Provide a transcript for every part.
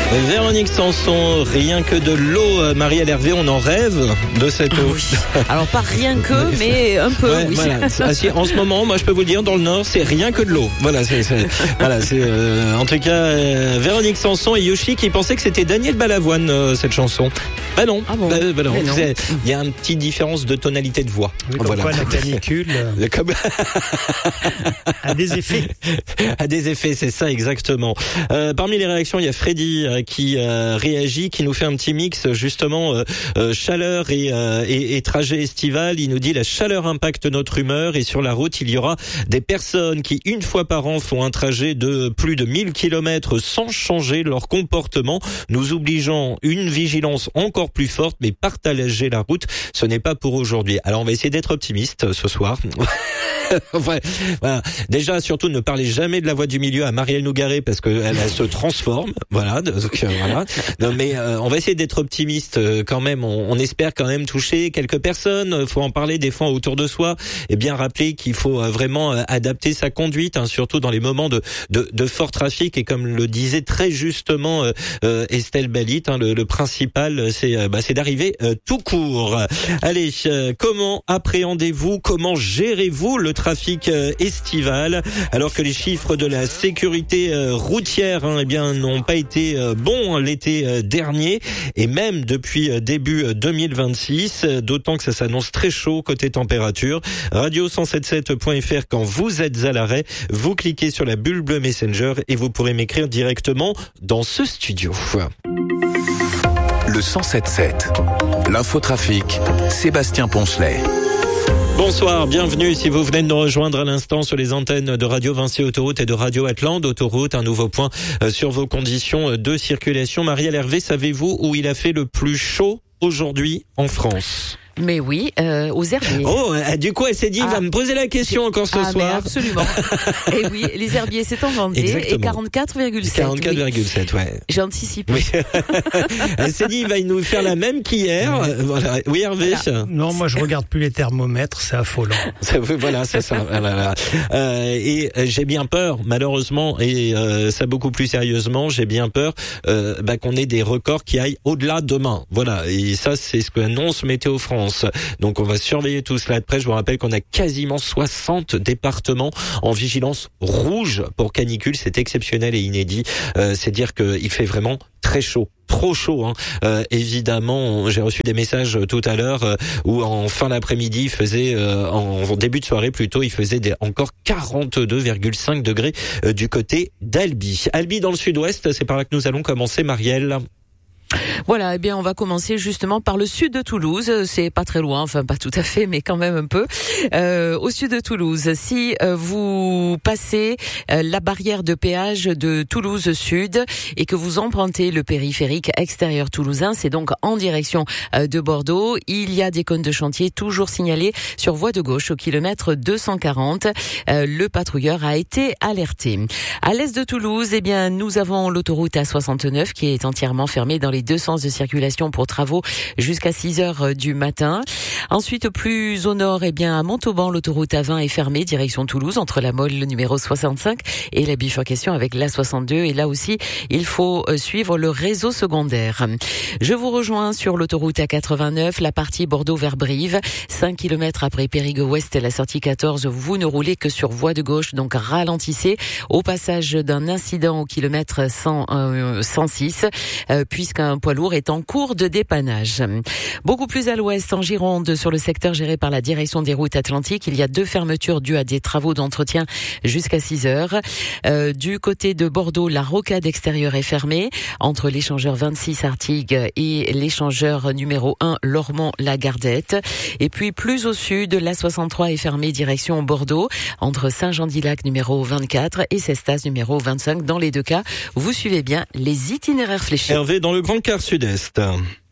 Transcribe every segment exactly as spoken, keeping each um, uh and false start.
Véronique Sanson, rien que de l'eau. Marielle Hervé, on en rêve de cette eau. Oui. Alors pas rien que, mais un peu, ouais, oui. Voilà. En ce moment, moi je peux vous le dire, dans le Nord, c'est rien que de l'eau. Voilà, c'est, c'est, voilà, c'est euh, en tout cas euh, Véronique Sanson et Yoshi qui pensaient que c'était Daniel Balavoine, euh, cette chanson. Bah non, ah bon bah, bah non. non. Il y a une petite différence de tonalité de voix. Oui, comme voilà. quoi la canicule euh, Comme... a des effets. A des effets, c'est ça exactement. Euh, parmi les réactions, il y a Freddy euh, qui euh, réagit, qui nous fait un petit mix justement euh, euh, chaleur et, euh, et, et trajet estival. Il nous dit la chaleur impacte notre humeur et sur la route il y aura des personnes qui une fois par an font un trajet de plus de mille kilomètres sans changer leur comportement, nous obligeant une vigilance encore plus forte, mais partager la route, ce n'est pas pour aujourd'hui. Alors on va essayer d'être optimiste ce soir. Ouais, voilà. Déjà, surtout, ne parlez jamais de la voie du milieu à Marielle Nougaret parce que elle, elle se transforme. Voilà. Donc, euh, voilà. Non, mais euh, on va essayer d'être optimiste euh, quand même. On, on espère quand même toucher quelques personnes. Faut en parler des fois autour de soi et bien rappeler qu'il faut euh, vraiment euh, adapter sa conduite, hein, surtout dans les moments de, de, de fort trafic. Et comme le disait très justement euh, euh, Estelle Balit, hein, le, le principal, c'est, euh, bah, c'est d'arriver euh, tout court. Allez, euh, comment appréhendez-vous, comment gérez-vous le trafic euh, estival alors que les chiffres de la sécurité euh, routière hein, eh bien n'ont pas été euh, bons hein, l'été euh, dernier et même depuis euh, début euh, deux mille vingt-six, euh, d'autant que ça s'annonce très chaud côté température. radio cent soixante-dix-sept point f r quand vous êtes à l'arrêt, vous cliquez sur la bulle bleue Messenger et vous pourrez m'écrire directement dans ce studio. Le cent soixante-dix-sept, l'infotrafic, Sébastien Poncelet. Bonsoir, bienvenue si vous venez de nous rejoindre à l'instant sur les antennes de Radio Vinci Autoroute et de Radio Atlante Autoroute, un nouveau point sur vos conditions de circulation. Marielle Hervé, savez-vous où il a fait le plus chaud aujourd'hui en France ? Mais oui, euh, aux herbiers. Oh, du coup, elle s'est dit, il ah, va me poser la question encore ce ah, soir. Mais absolument. Et oui, les herbiers, c'est en Vendée. Exactement. Et quarante-quatre virgule sept. quarante-quatre virgule sept, oui. ouais. J'ai anticipé. Oui. Elle s'est dit, il va nous faire la même qu'hier. Oui, voilà. Oui, Hervé. Voilà. Non, moi je regarde plus les thermomètres, c'est affolant. Voilà, c'est ça. Voilà. Euh, et j'ai bien peur, malheureusement, et euh, ça beaucoup plus sérieusement, j'ai bien peur euh, bah, qu'on ait des records qui aillent au-delà demain. Voilà. Et ça, c'est ce qu'annonce Météo France. Donc on va surveiller tout cela de près. Je vous rappelle qu'on a quasiment soixante départements en vigilance rouge pour canicule. C'est exceptionnel et inédit. Euh, c'est dire qu'il fait vraiment très chaud. Trop chaud, hein. Euh, évidemment, j'ai reçu des messages tout à l'heure euh, où en fin d'après-midi, il faisait, euh, en début de soirée plutôt, il faisait des, encore quarante-deux virgule cinq degrés euh, du côté d'Albi. Albi dans le sud-ouest, c'est par là que nous allons commencer, Marielle. Voilà, eh bien on va commencer justement par le sud de Toulouse, c'est pas très loin, enfin pas tout à fait, mais quand même un peu. Euh, au sud de Toulouse, si euh, vous passez euh, la barrière de péage de Toulouse Sud et que vous empruntez le périphérique extérieur toulousain, c'est donc en direction euh, de Bordeaux, il y a des cônes de chantier toujours signalés sur voie de gauche au kilomètre deux cent quarante. Euh, le patrouilleur a été alerté. À l'est de Toulouse, eh bien nous avons l'autoroute A soixante-neuf qui est entièrement fermée dans les deux sens de circulation pour travaux jusqu'à six heures du matin. Ensuite, plus au nord, eh bien, à Montauban, l'autoroute A vingt est fermée, direction Toulouse, entre la Mole, le numéro soixante-cinq, et la bifurcation avec l'A soixante-deux. Et là aussi, il faut suivre le réseau secondaire. Je vous rejoins sur l'autoroute A quatre-vingt-neuf, la partie Bordeaux vers Brive. cinq kilomètres après Périgueux-Ouest, la sortie quatorze, vous ne roulez que sur voie de gauche, donc ralentissez au passage d'un incident au kilomètre cent, euh, cent six, euh, puisqu'un Un poids lourd est en cours de dépannage. Beaucoup plus à l'ouest, en Gironde, sur le secteur géré par la direction des routes atlantiques, il y a deux fermetures dues à des travaux d'entretien jusqu'à six heures. Euh, du côté de Bordeaux, la rocade extérieure est fermée entre l'échangeur vingt-six Artigues et l'échangeur numéro un Lormont-la-Gardette. Et puis plus au sud, l'A soixante-trois est fermée direction Bordeaux entre Saint-Jean-d'Ilac numéro vingt-quatre et Cestas numéro vingt-cinq. Dans les deux cas, vous suivez bien les itinéraires fléchés. Hervé, dans le Grand Quart Sud-Est.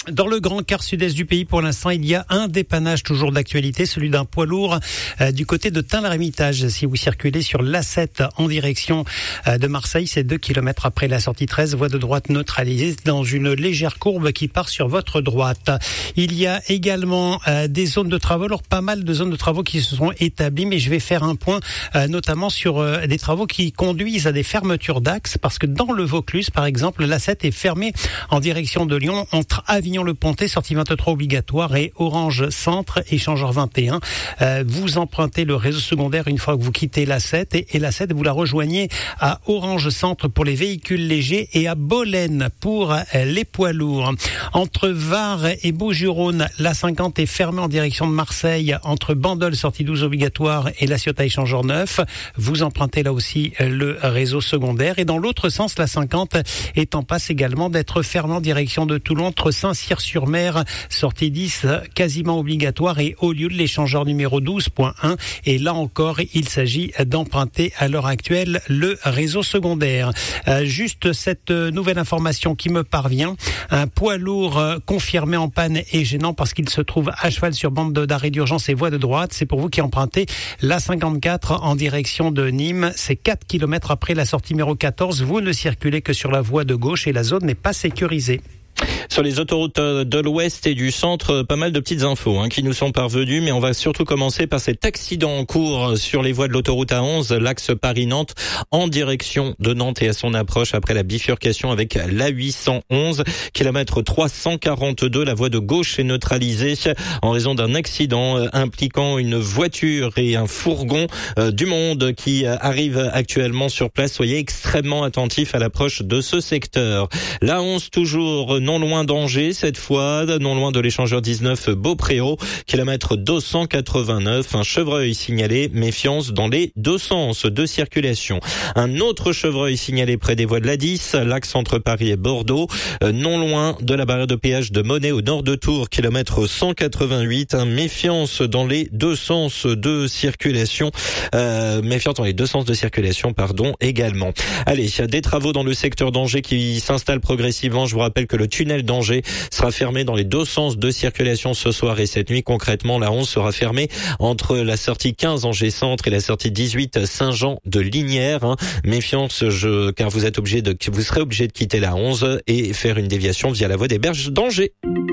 Dans le grand quart sud-est du pays, pour l'instant, il y a un dépannage toujours d'actualité, celui d'un poids lourd euh, du côté de Tain-l'Hermitage. Si vous circulez sur l'A sept en direction euh, de Marseille, c'est deux kilomètres après la sortie treize, voie de droite neutralisée dans une légère courbe qui part sur votre droite. Il y a également euh, des zones de travaux, alors pas mal de zones de travaux qui se sont établies, mais je vais faire un point euh, notamment sur euh, des travaux qui conduisent à des fermetures d'axes, parce que dans le Vaucluse, par exemple, l'A sept est fermée en direction de Lyon entre Avignon le Pontet, sortie vingt-trois obligatoire, et Orange Centre, échangeur vingt et un. Euh, vous empruntez le réseau secondaire une fois que vous quittez l'A sept, et, et l'A sept, vous la rejoignez à Orange Centre pour les véhicules légers et à Bolène pour euh, les poids lourds. Entre Var et Beaujus-Rhône, l'A cinquante est fermée en direction de Marseille entre Bandol, sortie douze obligatoire, et La Ciotat, échangeur neuf. Vous empruntez là aussi euh, le réseau secondaire. Et dans l'autre sens, l'A cinquante est en passe également d'être fermée en direction de Toulon entre Saint-Cyr-sur mer, sortie dix, quasiment obligatoire, et au lieu de l'échangeur numéro douze point un. Et là encore, il s'agit d'emprunter à l'heure actuelle le réseau secondaire. Euh, juste cette nouvelle information qui me parvient. Un poids lourd euh, confirmé en panne et gênant parce qu'il se trouve à cheval sur bande d'arrêt d'urgence et voie de droite. C'est pour vous qui empruntez l'A cinquante-quatre en direction de Nîmes. C'est quatre kilomètres après la sortie numéro quatorze. Vous ne circulez que sur la voie de gauche et la zone n'est pas sécurisée. Sur les autoroutes de l'Ouest et du Centre, pas mal de petites infos hein, qui nous sont parvenues, mais on va surtout commencer par cet accident en cours sur les voies de l'autoroute A onze, l'axe Paris-Nantes, en direction de Nantes et à son approche après la bifurcation avec l'A huit cent onze, kilomètre trois cent quarante-deux. La voie de gauche est neutralisée en raison d'un accident impliquant une voiture et un fourgon euh, du monde qui arrive actuellement sur place. Soyez extrêmement attentifs à l'approche de ce secteur. L'A onze toujours non loin d'Angers, cette fois, non loin de l'échangeur dix-neuf Beaupréau, kilomètre deux cent quatre-vingt-neuf, un chevreuil signalé, méfiance dans les deux sens de circulation. Un autre chevreuil signalé près des voies de l'A dix, l'axe entre Paris et Bordeaux, non loin de la barrière de péage de Monet au nord de Tours, kilomètre cent quatre-vingt-huit, un méfiance dans les deux sens de circulation, euh, méfiance dans les deux sens de circulation, pardon, également. Allez, il y a des travaux dans le secteur d'Angers qui s'installent progressivement. Je vous rappelle que le tunnel d'Angers sera fermé dans les deux sens de circulation ce soir et cette nuit. Concrètement, la onze sera fermée entre la sortie quinze Angers Centre et la sortie dix-huit Saint-Jean de Linière. Hein. Méfiance, je, car vous êtes obligé de, vous serez obligé de quitter la onze et faire une déviation via la voie des Berges d'Angers.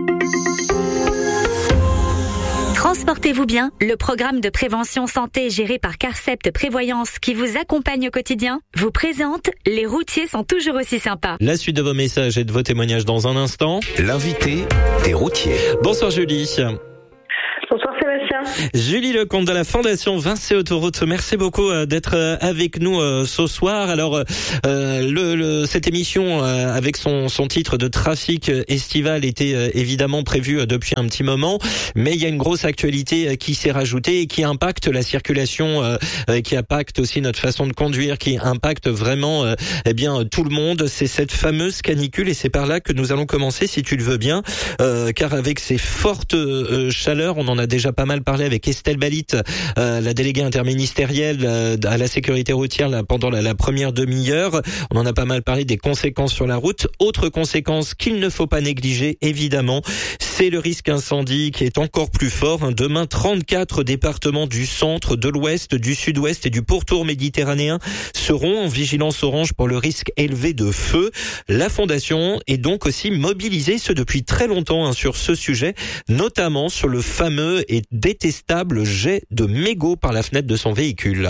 Transportez-vous bien, le programme de prévention santé géré par Carcept Prévoyance qui vous accompagne au quotidien vous présente « Les routiers sont toujours aussi sympas ». La suite de vos messages et de vos témoignages dans un instant. L'invité des routiers. Bonsoir Julie. Bonsoir Sébastien. Julie Lecomte de la Fondation Vinci Autoroute, merci beaucoup d'être avec nous ce soir. Alors, euh, le, le, cette émission euh, avec son, son titre de trafic estival était euh, évidemment prévue depuis un petit moment, mais il y a une grosse actualité qui s'est rajoutée et qui impacte la circulation, euh, qui impacte aussi notre façon de conduire, qui impacte vraiment euh, eh bien tout le monde. C'est cette fameuse canicule et c'est par là que nous allons commencer, si tu le veux bien, euh, car avec ces fortes euh, chaleurs, on en a déjà pas mal parlé avec Estelle Balit, euh, la déléguée interministérielle euh, à la sécurité routière là, pendant la, la première demi-heure. On en a pas mal parlé des conséquences sur la route. Autre conséquence qu'il ne faut pas négliger, évidemment, c'est le risque incendie qui est encore plus fort. Demain, trente-quatre départements du centre, de l'ouest, du sud-ouest et du pourtour méditerranéen seront en vigilance orange pour le risque élevé de feu. La Fondation est donc aussi mobilisée, ce depuis très longtemps, hein, sur ce sujet, notamment sur le fameux et détestable jet de mégots par la fenêtre de son véhicule.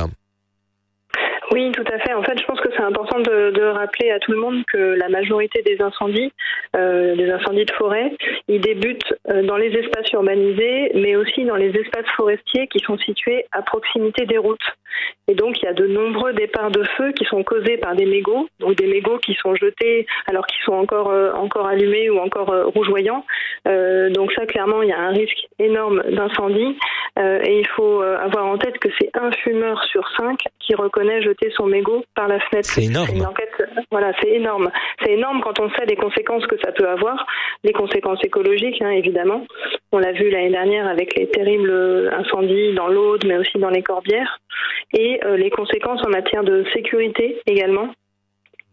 Oui, tout à fait. En fait, je pense que c'est important de, de rappeler à tout le monde que la majorité des incendies, euh, des incendies de forêt, ils débutent euh, dans les espaces urbanisés, mais aussi dans les espaces forestiers qui sont situés à proximité des routes. Et donc, il y a de nombreux départs de feu qui sont causés par des mégots, donc des mégots qui sont jetés alors qu'ils sont encore euh, encore allumés ou encore euh, rougeoyants. Euh, donc ça, clairement, il y a un risque énorme d'incendie. Euh, et il faut euh, avoir en tête que c'est un fumeur sur cinq qui reconnaît jeter son mégot par la fenêtre. C'est énorme. C'est une enquête, voilà, c'est énorme. C'est énorme quand on sait les conséquences que ça peut avoir, les conséquences écologiques, hein, évidemment. On l'a vu l'année dernière avec les terribles incendies dans l'Aude, mais aussi dans les Corbières, et euh, les conséquences en matière de sécurité également.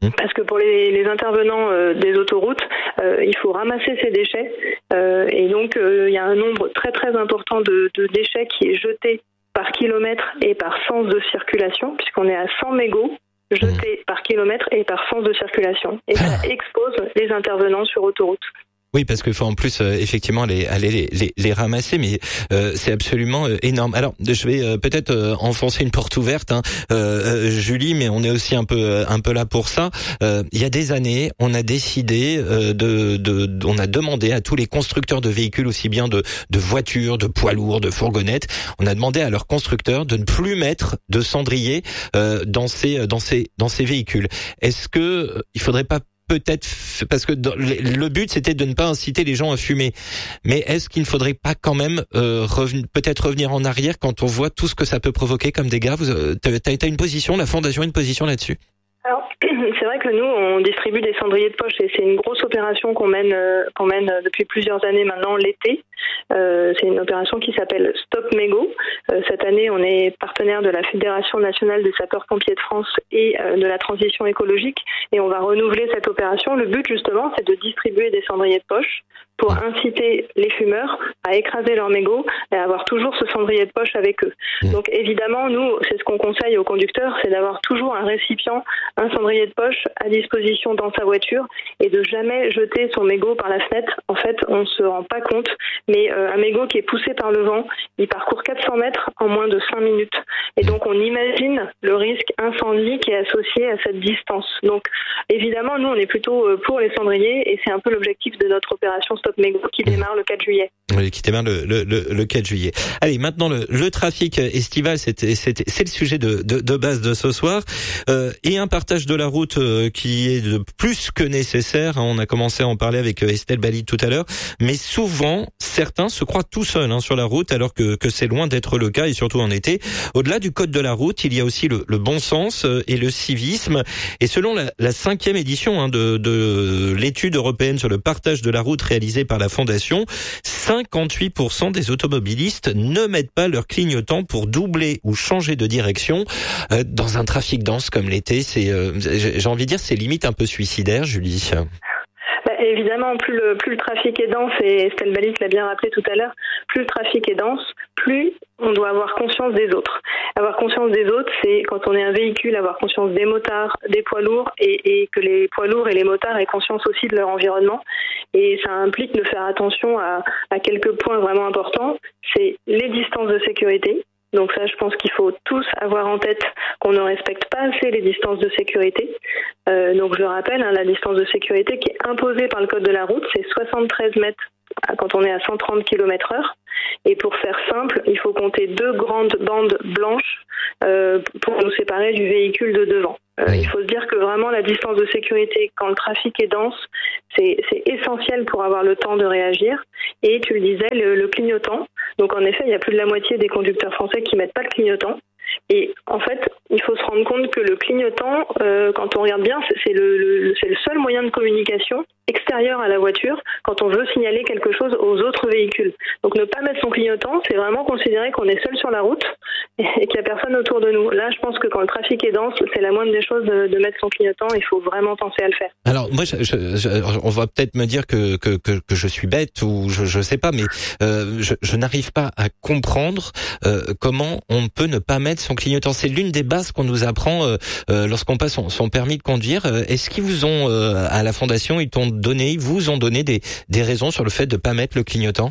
Parce que pour les, les intervenants euh, des autoroutes, euh, il faut ramasser ces déchets euh, et donc euh, il y a un nombre très très important de, de déchets qui est jeté par kilomètre et par sens de circulation, puisqu'on est à cent mégots jetés mmh. par kilomètre et par sens de circulation. Et ça expose les intervenants sur autoroute. Oui, parce qu'il faut en plus euh, effectivement aller, aller les, les, les ramasser, mais euh, c'est absolument euh, énorme. Alors, je vais euh, peut-être euh, enfoncer une porte ouverte, hein, euh, euh, Julie, mais on est aussi un peu euh, un peu là pour ça. Euh, il y a des années, on a décidé euh, de, de, de, on a demandé à tous les constructeurs de véhicules, aussi bien de, de voitures, de poids lourds, de fourgonnettes, on a demandé à leurs constructeurs de ne plus mettre de cendrier euh, dans ces dans ces dans ces véhicules. Est-ce que euh, il faudrait pas peut-être, parce que dans, le but c'était de ne pas inciter les gens à fumer, mais est-ce qu'il ne faudrait pas quand même euh, reven, peut-être revenir en arrière quand on voit tout ce que ça peut provoquer comme dégâts? Vous, euh, t'as, t'as une position, la Fondation a une position là-dessus? Alors, c'est vrai que nous, on distribue des cendriers de poche et c'est une grosse opération qu'on mène, euh, qu'on mène depuis plusieurs années maintenant, l'été. Euh, c'est une opération qui s'appelle Stop Mégots. Euh, cette année, on est partenaire de la Fédération nationale des sapeurs-pompiers de France et euh, de la transition écologique et on va renouveler cette opération. Le but, justement, c'est de distribuer des cendriers de poche pour inciter les fumeurs à écraser leurs mégots et à avoir toujours ce cendrier de poche avec eux. Donc évidemment, nous, c'est ce qu'on conseille aux conducteurs, c'est d'avoir toujours un récipient, un cendrier de poche à disposition dans sa voiture et de jamais jeter son mégot par la fenêtre. En fait, on ne se rend pas compte, mais euh, un mégot qui est poussé par le vent, il parcourt quatre cents mètres en moins de cinq minutes. Et donc on imagine le risque incendie qui est associé à cette distance. Donc évidemment, nous, on est plutôt pour les cendriers et c'est un peu l'objectif de notre opération Stop Mégots qui démarre le quatre juillet. Oui, qui démarre le, le, le, le quatre juillet. Allez, maintenant le, le trafic estival, c'était, c'était, c'est le sujet de, de, de base de ce soir. Euh, et un partage de la route euh, qui est de plus que nécessaire. Hein, on a commencé à en parler avec Estelle Balide tout à l'heure. Mais souvent, certains se croient tout seuls hein, sur la route, alors que, que c'est loin d'être le cas, et surtout en été. Au-delà du code de la route, il y a aussi le, le bon sens et le civisme. Et selon la, la cinquième édition hein, de, de l'étude européenne sur le partage de la route réalisée par la Fondation, cinquante-huit pour cent des automobilistes ne mettent pas leur clignotant pour doubler ou changer de direction euh, dans un trafic dense comme l'été. C'est, euh, j'ai envie de dire, c'est limite un peu suicidaire, Julie. Bah, évidemment, plus le, plus le trafic est dense, et Estelle Balide l'a bien rappelé tout à l'heure, plus le trafic est dense, plus on doit avoir conscience des autres. Avoir conscience des autres, c'est quand on est un véhicule, avoir conscience des motards, des poids lourds, et, et que les poids lourds et les motards aient conscience aussi de leur environnement. Et ça implique de faire attention à, à quelques points vraiment importants. C'est les distances de sécurité. Donc ça, je pense qu'il faut tous avoir en tête qu'on ne respecte pas assez les distances de sécurité. Euh, donc je rappelle, hein, la distance de sécurité qui est imposée par le code de la route, c'est soixante-treize mètres quand on est à cent trente kilomètres heure. Et pour faire simple, il faut compter deux grandes bandes blanches euh, pour nous séparer du véhicule de devant. Euh, il faut se dire que vraiment la distance de sécurité, quand le trafic est dense, c'est, c'est essentiel pour avoir le temps de réagir. Et tu le disais, le, le clignotant. Donc en effet, il y a plus de la moitié des conducteurs français qui mettent pas le clignotant. Et en fait, il faut se rendre compte que le clignotant, euh, quand on regarde bien, c'est, c'est, le, le, c'est le seul moyen de communication extérieur à la voiture quand on veut signaler quelque chose aux autres véhicules. Donc ne pas mettre son clignotant, c'est vraiment considérer qu'on est seul sur la route et qu'il n'y a personne autour de nous. Là, je pense que quand le trafic est dense, c'est la moindre des choses de, de mettre son clignotant. Il faut vraiment penser à le faire. Alors moi, je, je, je, on va peut-être me dire que, que, que, que je suis bête ou je je sais pas, mais euh, je, je n'arrive pas à comprendre euh, comment on peut ne pas mettre son clignotant. C'est l'une des bases qu'on nous apprend euh, euh, lorsqu'on passe son, son permis de conduire. Est-ce qu'ils vous ont, euh, à la Fondation, ils t'ont donné, ils vous ont donné des, des raisons sur le fait de pas mettre le clignotant?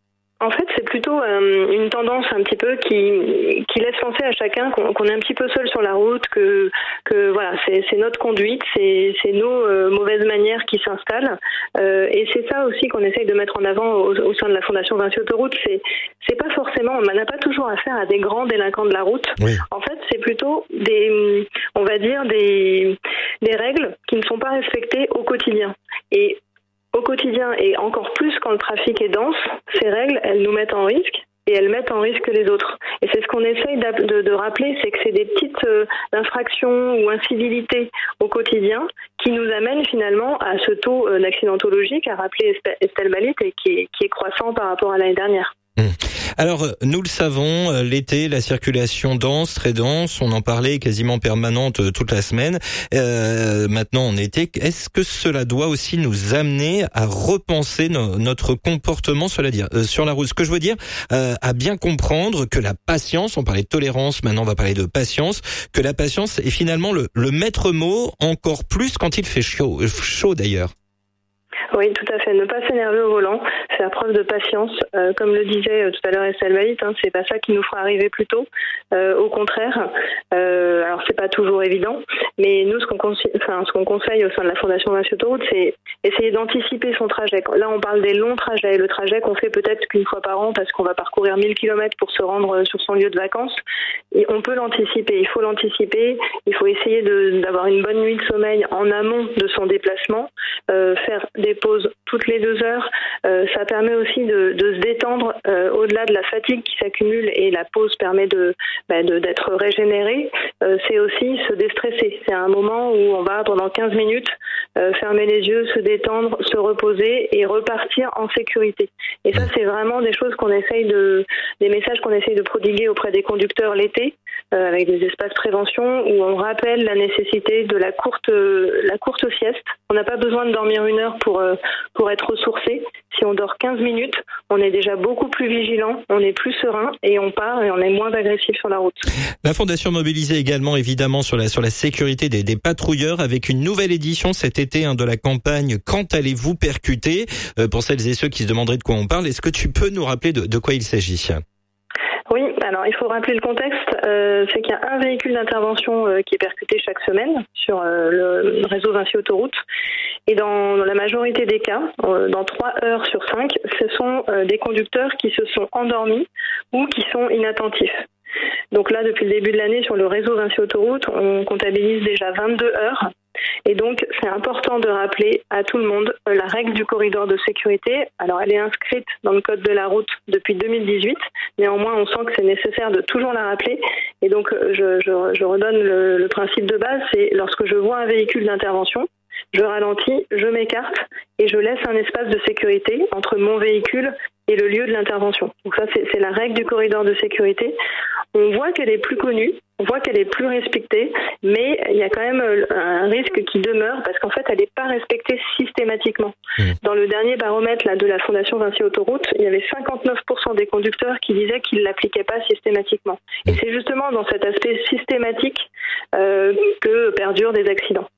En fait, c'est plutôt euh, une tendance un petit peu qui qui laisse penser à chacun qu'on, qu'on est un petit peu seul sur la route, que que voilà, c'est c'est notre conduite, c'est c'est nos euh, mauvaises manières qui s'installent, euh, et c'est ça aussi qu'on essaye de mettre en avant au, au sein de la Fondation Vinci Autoroute. C'est c'est pas forcément, on n'a pas toujours affaire à des grands délinquants de la route. Oui. En fait, c'est plutôt des, on va dire des des règles qui ne sont pas respectées au quotidien. Et au quotidien, et encore plus quand le trafic est dense, ces règles, elles nous mettent en risque et elles mettent en risque les autres. Et c'est ce qu'on essaye de, de rappeler, c'est que c'est des petites euh, infractions ou incivilités au quotidien qui nous amènent finalement à ce taux euh, d'accidentologie qu'a rappelé Estelle Balide et qui est, qui est croissant par rapport à l'année dernière. Alors, nous le savons, l'été, la circulation dense, très dense, on en parlait, quasiment permanente toute la semaine. Euh, maintenant, en été, est-ce que cela doit aussi nous amener à repenser no- notre comportement sur la, euh, sur la route ? Ce que je veux dire, euh, à bien comprendre que la patience, on parlait de tolérance, maintenant on va parler de patience, que la patience est finalement le, le maître mot, encore plus quand il fait chaud, chaud d'ailleurs. Oui, tout à fait. Ne pas s'énerver au volant, c'est la preuve de patience. Euh, comme le disait euh, tout à l'heure Estelle Valit, hein, c'est pas ça qui nous fera arriver plus tôt. Euh, au contraire, euh, alors c'est pas toujours évident, mais nous, ce qu'on, consi- enfin, ce qu'on conseille au sein de la Fondation Vinci Autoroute, c'est essayer d'anticiper son trajet. Là, on parle des longs trajets, le trajet qu'on fait peut-être qu'une fois par an parce qu'on va parcourir mille kilomètres pour se rendre sur son lieu de vacances. Et on peut l'anticiper, il faut l'anticiper, il faut essayer de, d'avoir une bonne nuit de sommeil en amont de son déplacement, euh, faire des pauses toutes les deux heures. Euh, ça permet aussi de, de se détendre euh, au-delà de la fatigue qui s'accumule et la pause permet de, bah, de d'être régénéré. Euh, c'est aussi se déstresser. C'est un moment où on va pendant quinze minutes euh, fermer les yeux, se détendre, se reposer et repartir en sécurité. Et ça, c'est vraiment des choses qu'on essaye de, des messages qu'on essaye de prodiguer auprès des conducteurs l'été, euh, avec des espaces prévention où on rappelle la nécessité de la courte, la courte sieste. On n'a pas besoin de dormir une heure pour pour être ressourcé. Si on dort quinze minutes, on est déjà beaucoup plus vigilant, on est plus serein et on part et on est moins agressif sur la route. La Fondation mobilisée également évidemment sur la sur la sécurité des, des patrouilleurs avec une nouvelle édition cet été hein, de la campagne Quand allez-vous percuter euh, pour celles et ceux qui se demanderaient de quoi on parle. Est-ce que tu peux nous rappeler de, de quoi il s'agit ? Oui, alors il faut rappeler le contexte, euh, c'est qu'il y a un véhicule d'intervention euh, qui est percuté chaque semaine sur euh, le réseau Vinci Autoroute. Et dans, dans la majorité des cas, euh, dans trois heures sur cinq, ce sont euh, des conducteurs qui se sont endormis ou qui sont inattentifs. Donc là, depuis le début de l'année, sur le réseau Vinci Autoroute, on comptabilise déjà vingt-deux heures. Et donc, c'est important de rappeler à tout le monde euh, la règle du corridor de sécurité. Alors, elle est inscrite dans le code de la route depuis deux mille dix-huit. Néanmoins, on sent que c'est nécessaire de toujours la rappeler. Et donc, je, je, je redonne le, le principe de base, c'est lorsque je vois un véhicule d'intervention, je ralentis, je m'écarte et je laisse un espace de sécurité entre mon véhicule et le lieu de l'intervention. Donc ça, c'est, c'est la règle du corridor de sécurité. On voit qu'elle est plus connue, on voit qu'elle est plus respectée, mais il y a quand même un risque qui demeure parce qu'en fait, elle n'est pas respectée systématiquement. Mmh. Dans le dernier baromètre là, de la Fondation Vinci Autoroute, il y avait cinquante-neuf pour cent des conducteurs qui disaient qu'ils ne l'appliquaient pas systématiquement. Et c'est justement dans cet aspect systématique euh, que perdurent des accidents.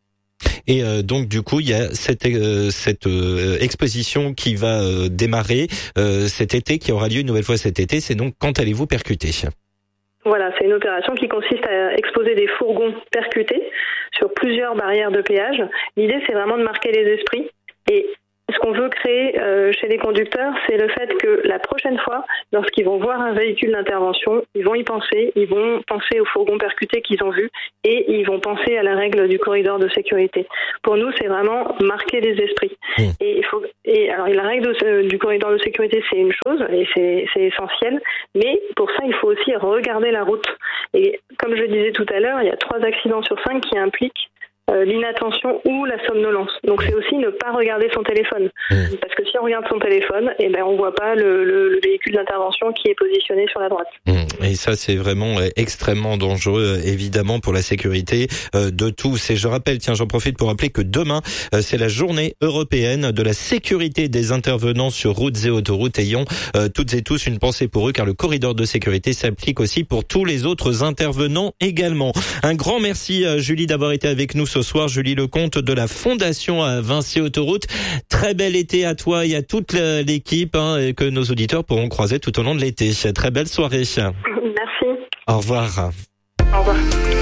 Et euh, donc du coup, il y a cette euh, cette euh, exposition qui va euh, démarrer euh, cet été, qui aura lieu une nouvelle fois cet été. C'est donc Quand allez-vous percuter ? Voilà, c'est une opération qui consiste à exposer des fourgons percutés sur plusieurs barrières de péage. L'idée, c'est vraiment de marquer les esprits. Et ce qu'on veut créer euh, chez les conducteurs, c'est le fait que la prochaine fois, lorsqu'ils vont voir un véhicule d'intervention, ils vont y penser, ils vont penser aux fourgons percutés qu'ils ont vus et ils vont penser à la règle du corridor de sécurité. Pour nous, c'est vraiment marquer les esprits. Mmh. Et il faut, et alors la règle de, du corridor de sécurité, c'est une chose et c'est, c'est essentiel, mais pour ça, il faut aussi regarder la route. Et comme je le disais tout à l'heure, il y a trois accidents sur cinq qui impliquent Euh, l'inattention ou la somnolence. Donc c'est aussi ne pas regarder son téléphone. Mmh. Parce que si on regarde son téléphone, eh ben on voit pas le, le, le véhicule d'intervention qui est positionné sur la droite. Mmh. Et ça c'est vraiment extrêmement dangereux évidemment pour la sécurité euh, de tous. Et je rappelle, tiens j'en profite pour rappeler que demain euh, c'est la journée européenne de la sécurité des intervenants sur routes et autoroutes. Ayons euh, toutes et tous une pensée pour eux car le corridor de sécurité s'applique aussi pour tous les autres intervenants également. Un grand merci à Julie d'avoir été avec nous ce soir. Julie Lecomte de la Fondation Vinci Autoroute. Très bel été à toi et à toute l'équipe hein, et que nos auditeurs pourront croiser tout au long de l'été. Très belle soirée. Merci. Au revoir. Au revoir.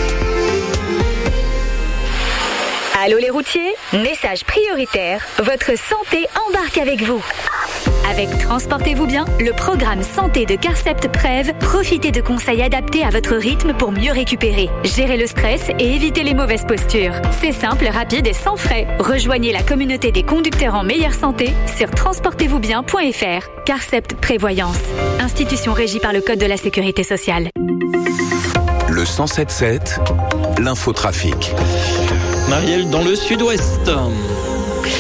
Allô les routiers, message prioritaire, votre santé embarque avec vous. Avec Transportez-vous bien, le programme santé de Carcept Prev, profitez de conseils adaptés à votre rythme pour mieux récupérer, gérer le stress et éviter les mauvaises postures. C'est simple, rapide et sans frais. Rejoignez la communauté des conducteurs en meilleure santé sur transportez vous bien point f r. Carcept Prévoyance, institution régie par le Code de la Sécurité sociale. Le cent sept sept, l'infotrafic. Marielle dans le sud-ouest.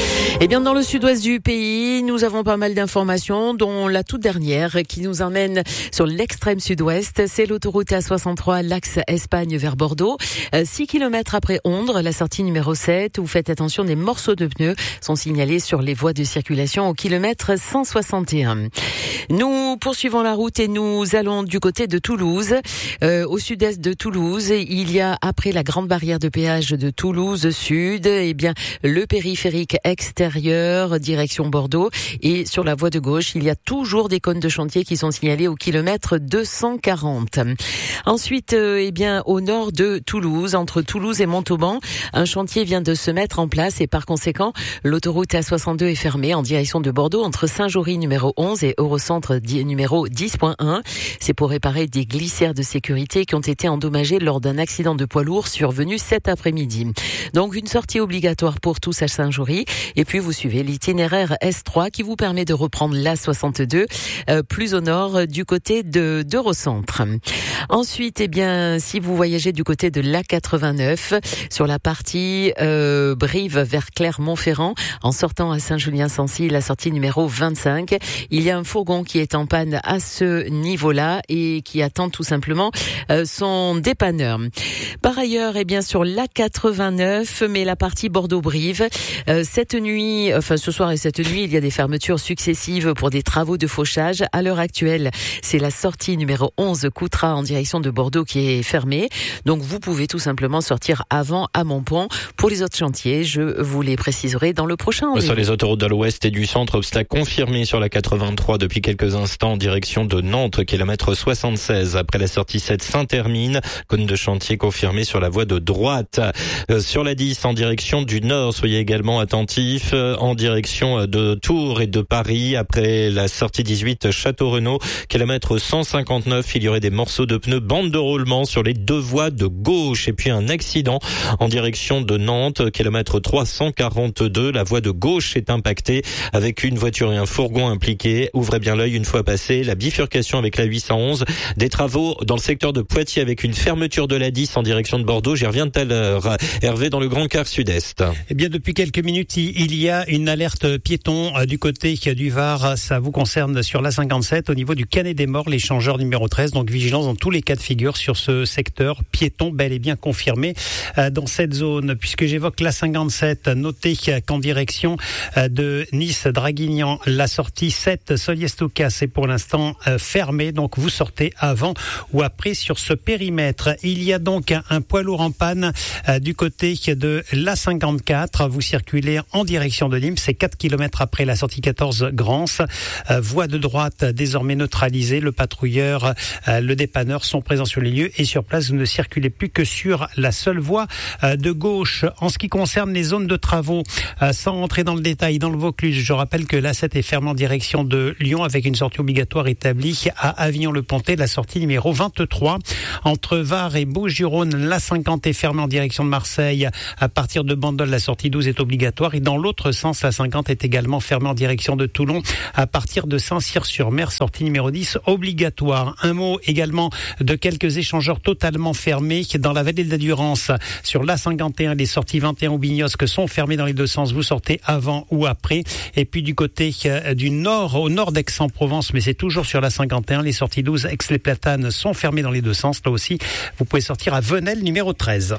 Eh bien, dans le sud-ouest du pays, nous avons pas mal d'informations, dont la toute dernière qui nous emmène sur l'extrême sud-ouest. C'est l'autoroute A soixante-trois, l'axe Espagne vers Bordeaux. six kilomètres après Ondres, la sortie numéro sept, où faites attention, des morceaux de pneus sont signalés sur les voies de circulation au kilomètre cent soixante et un. Nous poursuivons la route et nous allons du côté de Toulouse. Euh, au sud-est de Toulouse, il y a, après la grande barrière de péage de Toulouse Sud, eh bien, le périphérique extérieur, direction Bordeaux. Et sur la voie de gauche, il y a toujours des cônes de chantier qui sont signalés au kilomètre deux cent quarante. Ensuite, euh, eh bien, au nord de Toulouse, entre Toulouse et Montauban, un chantier vient de se mettre en place et par conséquent, l'autoroute A soixante-deux est fermée en direction de Bordeaux entre Saint-Jory numéro onze et Eurocentre numéro dix point un. C'est pour réparer des glissières de sécurité qui ont été endommagées lors d'un accident de poids lourd survenu cet après-midi. Donc une sortie obligatoire pour tous à Saint-Jory et puis vous suivez l'itinéraire S trois qui vous permet de reprendre l'A soixante-deux euh, plus au nord du côté de d'Eurocentre. Ensuite, eh bien, si vous voyagez du côté de l'A quatre-vingt-neuf sur la partie euh, Brive vers Clermont-Ferrand, en sortant à Saint-Julien-Sancy, la sortie numéro vingt-cinq, il y a un fourgon qui est en panne à ce niveau-là et qui attend tout simplement euh, son dépanneur. Par ailleurs, eh bien, sur l'A quatre-vingt-neuf, mais la partie Bordeaux-Brive, euh, cette nuit, enfin ce soir et cette nuit, il y a des fermetures successives pour des travaux de fauchage. À l'heure actuelle, c'est la sortie numéro onze Coutras en direction de Bordeaux qui est fermée. Donc vous pouvez tout simplement sortir avant à Montpont. Pour les autres chantiers, je vous les préciserai dans le prochain. Sur les autoroutes de l'Ouest et du Centre, obstacle confirmé sur la quatre-vingt-trois depuis quelques instants en direction de Nantes, kilomètre soixante-seize. Après la sortie sept Saint-Hermine, cône de chantier confirmé sur la voie de droite. Euh, sur la dix en direction du Nord, soyez également attentifs euh, en direction de Tours et de Paris. Après la sortie dix-huit Château-Renaud, kilomètre cent cinquante-neuf, il y aurait des morceaux de pneus, bande de roulement sur les deux voies de gauche. Et puis un accident en direction de Nantes, kilomètre trois cent quarante-deux. La voie de gauche est impactée avec une voiture et un fourgon impliqués. Ouvrez bien l'œil une fois passé la bifurcation avec la huit cent onze. Des travaux dans le secteur de Poitiers avec une fermeture de la dix en direction de Bordeaux. J'y reviens tout à l'heure. Hervé dans le Grand Quart Sud-Est. Eh bien, depuis quelques minutes, il y a une alerte piéton du côté du Var. Ça vous concerne sur l'A cinquante-sept au niveau du Canet des Morts, l'échangeur numéro treize. Donc, vigilance dans tous les cas de figure sur ce secteur piéton bel et bien confirmé dans cette zone. Puisque j'évoque l'A cinquante-sept, notez qu'en direction de Nice-Draguignan, la sortie sept Soliès-Toucas est pour l'instant fermée. Donc, vous sortez avant ou après sur ce périmètre. Il y a donc un, un poids lourd en panne euh, du côté de l'A cinquante-quatre. Vous circulez en direction de Nîmes. C'est quatre kilomètres après la sortie quatorze Grance. Euh, voie de droite désormais neutralisée. Le patrouilleur, euh, le dépanneur sont présents sur les lieux et sur place, vous ne circulez plus que sur la seule voie euh, de gauche. En ce qui concerne les zones de travaux, euh, sans rentrer dans le détail, dans le Vaucluse, je rappelle que l'A sept est fermée en direction de Lyon avec une sortie obligatoire établie à Avignon-le-Pontet, la sortie numéro vingt-trois. Entre Var et Beaujus-Rhône, l'A cinquante est fermée en direction de Marseille. À partir de Bandol, la sortie douze est obligatoire. Et dans l'autre sens, l'A cinquante est également fermée en direction de Toulon. À partir de Saint-Cyr-sur-Mer, sortie numéro dix obligatoire. Un mot également de quelques échangeurs totalement fermés dans la vallée de la Durance. Sur l'A cinquante et un, les sorties vingt et un ou Bignosque sont fermées dans les deux sens. Vous sortez avant ou après. Et puis du côté du nord, au nord d'Aix-en-Provence, mais c'est toujours sur l'A cinquante et un, les sorties douze Aix-les-Platanes sont fermées dans les deux sens. Là aussi, vous pouvez sortir à Venelle numéro treize.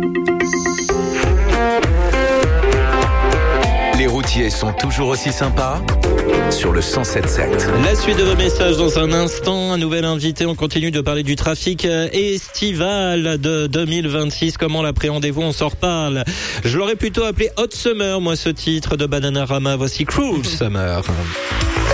Les routiers sont toujours aussi sympas sur le cent sept sept. La suite de vos messages dans un instant. Un nouvel invité. On continue de parler du trafic estival de deux mille vingt-six. Comment l'appréhendez-vous? On s'en reparle. Je l'aurais plutôt appelé Hot Summer, moi, ce titre de Bananarama. Voici Cruel Summer.